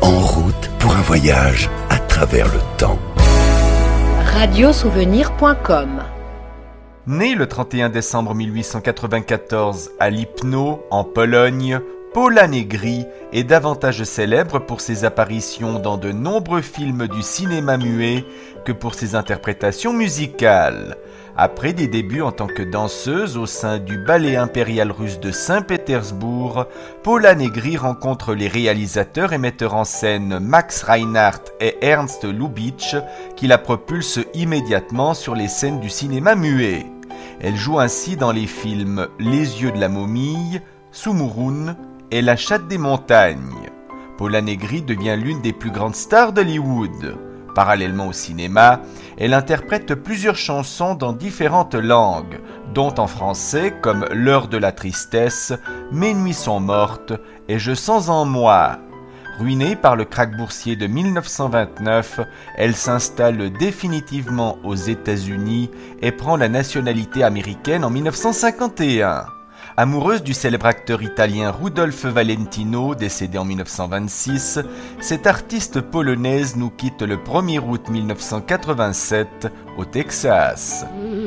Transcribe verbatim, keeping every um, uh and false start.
En route pour un voyage à travers le temps. radiosouvenir point com. Né le trente et un décembre mille huit cent quatre-vingt-quatorze à Lipno, en Pologne, Pola Negri est davantage célèbre pour ses apparitions dans de nombreux films du cinéma muet que pour ses interprétations musicales. Après des débuts en tant que danseuse au sein du ballet impérial russe de Saint-Pétersbourg, Pola Negri rencontre les réalisateurs et metteurs en scène Max Reinhardt et Ernst Lubitsch qui la propulsent immédiatement sur les scènes du cinéma muet. Elle joue ainsi dans les films Les yeux de la momie, Sumurun et La chatte des montagnes. Pola Negri devient l'une des plus grandes stars d'Hollywood. Parallèlement au cinéma, elle interprète plusieurs chansons dans différentes langues, dont en français comme L'heure de la tristesse, Mes nuits sont mortes et Je sens en moi. Ruinée par le krach boursier de mille neuf cent vingt-neuf, elle s'installe définitivement aux États-Unis et prend la nationalité américaine en mille neuf cent cinquante et un. Amoureuse du célèbre acteur italien Rudolph Valentino, décédé en mille neuf cent vingt-six, cette artiste polonaise nous quitte le premier août mille neuf cent quatre-vingt-sept au Texas.